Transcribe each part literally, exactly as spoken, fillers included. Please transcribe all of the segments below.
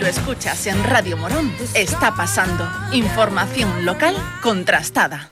lo escuchas en Radio Morón, está pasando. Información local contrastada.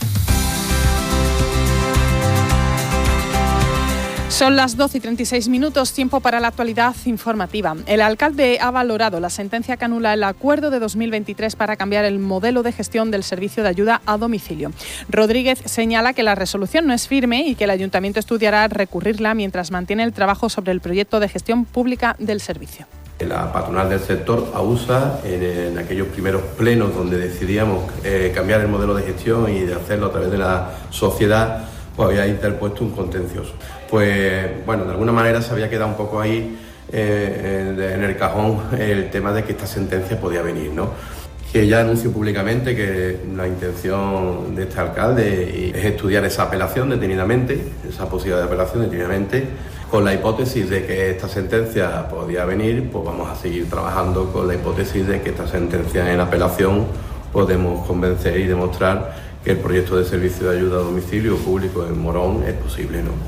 Son las doce y treinta y seis minutos, tiempo para la actualidad informativa. El alcalde ha valorado la sentencia que anula el acuerdo de dos mil veintitrés para cambiar el modelo de gestión del servicio de ayuda a domicilio. Rodríguez señala que la resolución no es firme y que el ayuntamiento estudiará recurrirla mientras mantiene el trabajo sobre el proyecto de gestión pública del servicio. La patronal del sector, AUSA, en, en aquellos primeros plenos donde decidíamos eh, cambiar el modelo de gestión y de hacerlo a través de la sociedad, pues había interpuesto un contencioso. Pues bueno, de alguna manera se había quedado un poco ahí eh, en, en el cajón el tema de que esta sentencia podía venir, ¿no? Que ya anuncio públicamente que la intención de este alcalde es estudiar esa apelación detenidamente, esa posibilidad de apelación detenidamente, con la hipótesis de que esta sentencia podía venir, pues vamos a seguir trabajando con la hipótesis de que esta sentencia en apelación podemos convencer y demostrar que el proyecto de servicio de ayuda a domicilio público en Morón es posible, ¿no?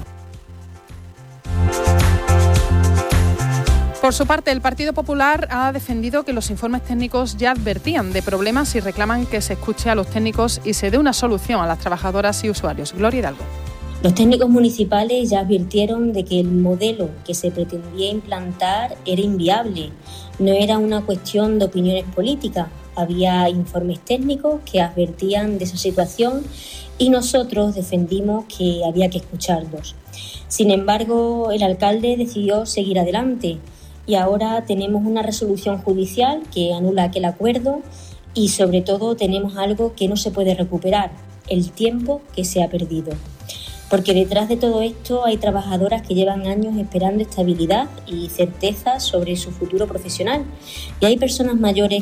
Por su parte, el Partido Popular ha defendido que los informes técnicos ya advertían de problemas y reclaman que se escuche a los técnicos y se dé una solución a las trabajadoras y usuarios. Gloria Hidalgo. Los técnicos municipales ya advirtieron de que el modelo que se pretendía implantar era inviable. No era una cuestión de opiniones políticas. Había informes técnicos que advertían de esa situación y nosotros defendimos que había que escucharlos. Sin embargo, el alcalde decidió seguir adelante y ahora tenemos una resolución judicial que anula aquel acuerdo y sobre todo tenemos algo que no se puede recuperar, el tiempo que se ha perdido. Porque detrás de todo esto hay trabajadoras que llevan años esperando estabilidad y certeza sobre su futuro profesional y hay personas mayores